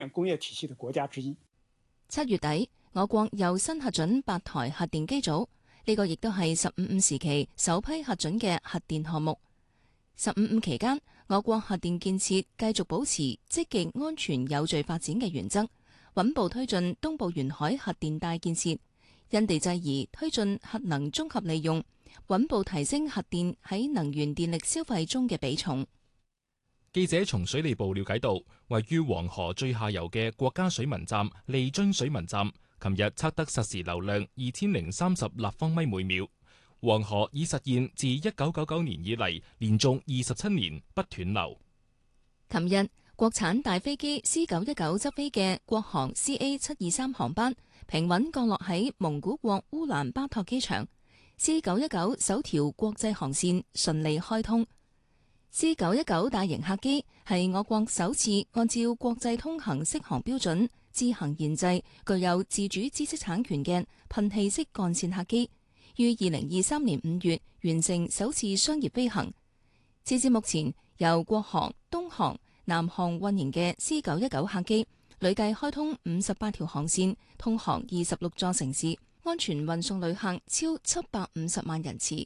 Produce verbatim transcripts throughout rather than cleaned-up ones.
工業體系的國家之一。 七月底，我國又新核准八台核電機組，呢個亦都係十五五時期首批核准嘅核電項目。十五五期間，我國核電建設繼續保持積極、安全、有序發展嘅原則，穩步推進東部沿海核電帶建設，因地制宜推進核能綜合利用，穩步提升核電喺能源電力消費中嘅比重。 記者從水利部了解到，位於黃河最下游嘅國家水文站利津水文站，琴日測得實時流量二千零三十立方米每秒。黃河已實現自一九九九年以嚟連續二十七年不斷流。 琴日，國產大飛機 C 九一九執飛嘅國航 C A 七二三航班平穩降落喺蒙古國烏蘭巴托機場 ，C 九一九首條國際航線順利開通。C 九一九大型客機係我國首次按照國際通行適航標準自行研製、具有自主知識產權嘅噴氣式幹線客機，於二零二三年五月完成首次商業飛行。截至目前，由國航、東航、南航運營嘅 C 九一九客機累計開通五十八條航線，通航二十六座城市，安全運送旅客超七百五十萬人次。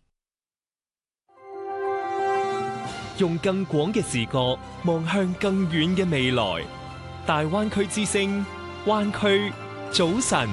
用更廣嘅視角望向更遠嘅未來。大灣區之聲，灣區早晨。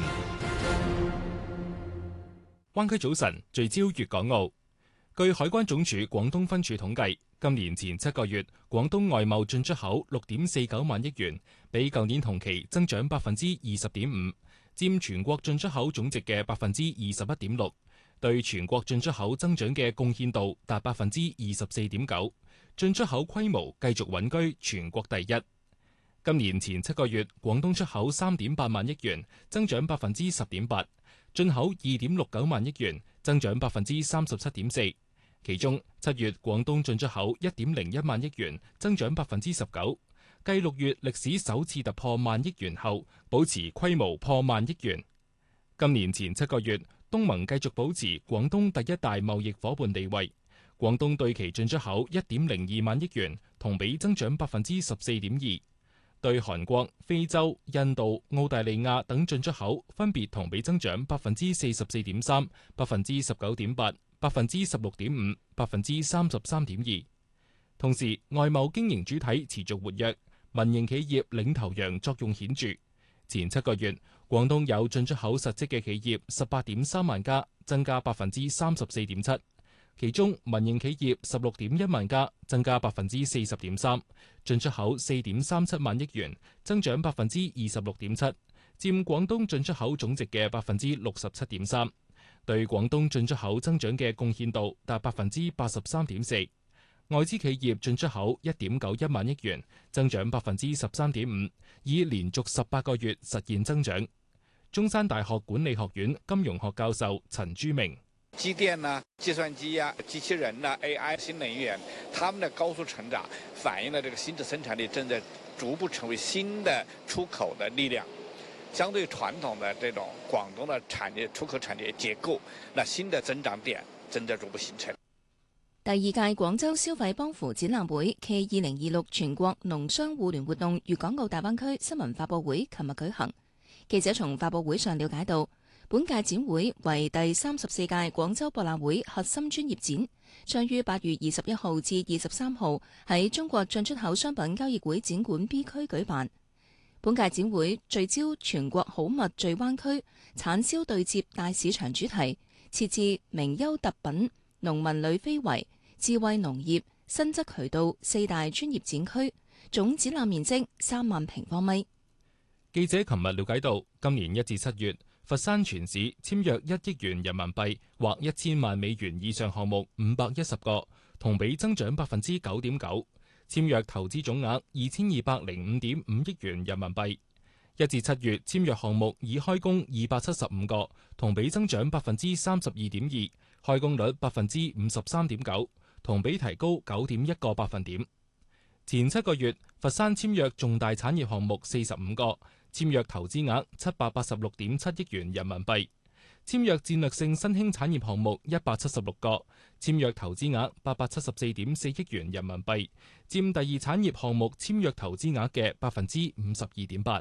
灣區早晨聚焦粵港澳。據海關總署廣東分署統計，今年前七個月，廣東外貿進出口六點四九萬億元，比舊年同期增長百分之二十點五，佔全國進出口總值嘅百分之二十一點六，對全國進出口增長嘅貢獻度達百分之二十四點九，進出口規模繼續穩居全國第一。今年前七個月，廣東出口三點八萬億元，增長百分之十點八，進口二點六九萬億元，增長百分之三十七點四。其中七月廣東進出口一點零一萬億元，增長百分之十九，繼六月歷史首次突破萬億元後，保持規模破萬億元。今年前七個月，東盟繼續保持廣東第一大貿易夥伴地位，廣東對其進出口一點零二萬億元，同比增長百分之十四點二。對韓國、非洲、印度、澳大利亞等進出口分別同比增長百分之四十四點三、百分之十九點八、百分之十六點五、百分之三十三點二。同時，外貿經營主體持續活躍，民營企業領頭羊作用顯著。前七個月，廣東有進出口實質嘅企業十八點三萬家，增加百分之三十四點七。其中民營企業十六點一萬家，增加百分之四十點三，進出口四點三七萬億元，增長百分之二十六點七，佔廣東進出口總值嘅百分之六十七點三，對廣東進出口增長嘅貢獻度達百分之八十三點四。外資企業進出口一點九一萬億元，增長百分之十三點五，已連續十八個月實現增長。中山大學管理學院金融學教授陳朱明。 機電啊、計算機啊、機器人啊、A I、新能源，他們的高速成長，反映了這個新的生產力正在逐步成為新的出口的力量。相對傳統的這種廣東的產業出口產業結構，那新的增長點正在逐步形成。 第二屆廣州消費幫扶展覽會暨二零二六全國農商互聯活動粵港澳大灣區新聞發佈會琴日舉行。記者從發佈會上了解到，本屆展會為第三十四屆廣州博覽會核心專業展，將於八月二十一號至二十三號喺中國進出口商品交易會展館 B 區舉辦。本屆展會聚焦全國好物聚灣區、產銷對接大市場主題，設置名優特品、農民履非遺、智慧農業、新質渠道四大專業展區，總展覽面積三萬平方米。 記者琴日了解到，今年一至七月，佛山全市簽約一億元人民幣或一千萬美元以上項目五百一十個，同比增長百分之九點九。簽約投資總額二千二百零五點五億元人民幣。一至七月簽約項目已開工二百七十五個，同比增長百分之三十二點二，開工率百分之五十三點九，同比提高九點一個百分點。前七個月，佛山簽約重大產業項目四十五個，簽約投資額七百八十六點七億元人民幣。 簽約戰略性新興產業項目一百七十六個，簽約投資額八百七十四點四億元人民幣，佔第二產業項目簽約投資額嘅百分之五十二點八。